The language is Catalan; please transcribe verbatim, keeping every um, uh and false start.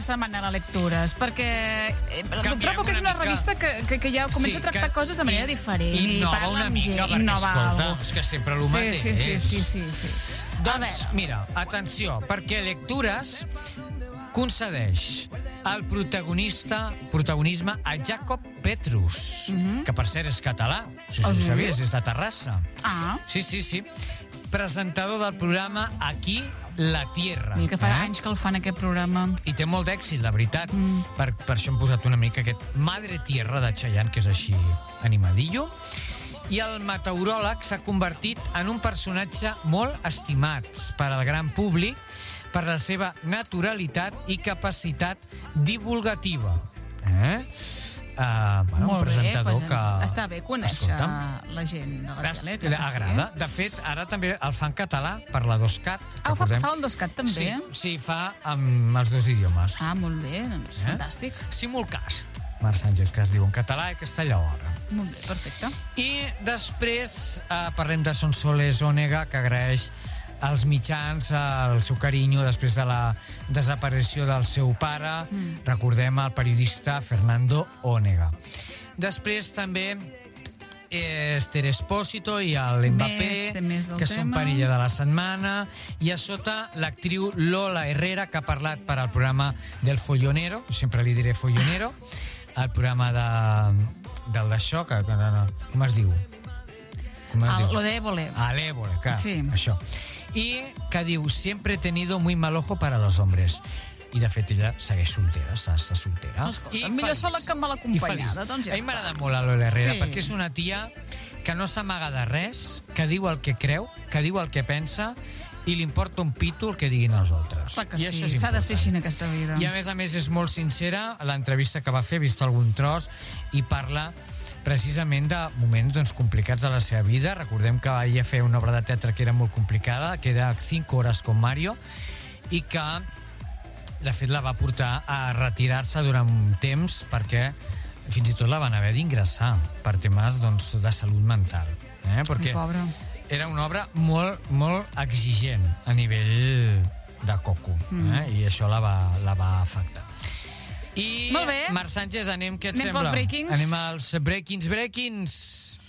setmana a Lectures, perquè Canviem trobo que és una una mica. revista que, que, que ja comença Sí, a tractar que coses de manera in- diferent. i innova parla una amb mica, gent, perquè, innova escolta, algo. és que sempre el sí, mateix. Sí, sí, sí, sí, sí. A Doncs, veure, mira, atenció, perquè Lectures concedeix el protagonista, protagonisme a Jacob Petrus, que per cert és català, si Ah, ho sí? sabies, és de Terrassa. ah, Sí, sí, sí. Presentador del programa Aquí la Tierra. i que fa eh? anys que el fan aquest programa. I té molt d'èxit, la veritat. Mm. Per, per això hem posat una mica aquest Madre Tierra de Chayanne, que és així animadillo. I el meteoròleg s'ha convertit en un personatge molt estimat per al gran públic per la seva naturalitat i capacitat divulgativa. Eh? Uh, bueno, Molt un presentador bé, doncs que... està bé conèixer Escolta'm, la gent de la Es- tele. que agrada. Sí. De fet, ara també el fa en català per la Doscat. Ah, ho fa, recordem. fa el Doscat també? Sí, sí, fa amb els dos idiomes. Ah, molt bé, doncs Eh? fantàstic. Simulcast, Marc Sánchez, que es diu en català i castellà alhora. Molt bé, perfecte. I després eh, parlem de Sonsoles Ònega, que agraeix als mitjans el seu carinyo després de la desaparició del seu pare. Mm. Recordem el periodista Fernando Ònega. Després també Esther Espósito i el Mbappé, Més, té més del que són tema. parella de la setmana, i a sota l'actriu Lola Herrera, que ha parlat per al programa del Follonero, sempre li diré Follonero, el programa de, del d'això, que, que, no, com es diu? Com es Ah, diu? lo de Évole. A l'Évole, clar, Sí. això. I que diu, siempre he tenido muy mal ojo para los hombres. I de fet ella segueix soltera, està, està soltera. Escolta, millor sola que mal I acompanyada, feliç. doncs ja A mi està. m'agrada molt la Lola Herrera, Sí. perquè és una tia que no s'amaga de res, que diu el que creu, que diu el que pensa, i li importa un pito el que diguin els altres. Clar que I això sí, és s'ha de ser així en important. aquesta vida. I a més a més és molt sincera, a l'entrevista que va fer, he vist algun tros, i parla precisament de moments doncs, complicats de la seva vida. Recordem que ella feia una obra de teatre que era molt complicada, que era cinc hores con Mario, i que de fet la va portar a retirar-se durant un temps perquè fins i tot la van haver d'ingressar per temes doncs, de salut mental. Eh? Perquè Pobra. era una obra molt, molt exigent a nivell de coco, mm. eh? I això la va, la va afectar. I, Molt bé. Marc Sánchez, anem, què et Anem sembla? pels breakings? Anem als breakings, breakings.